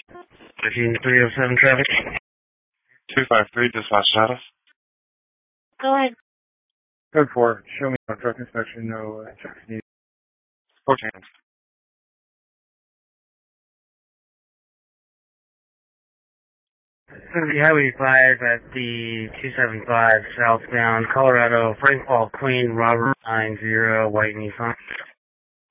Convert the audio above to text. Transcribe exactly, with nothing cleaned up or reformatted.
fifteen three oh seven traffic. two five three, dispatch status. Go ahead. Code four, show me on truck inspection, no uh, checks needed. fourteen. It's going to be Highway five at the two seventy-five southbound Colorado, Frank Paul Queen, Robert nine zero, white Nissan.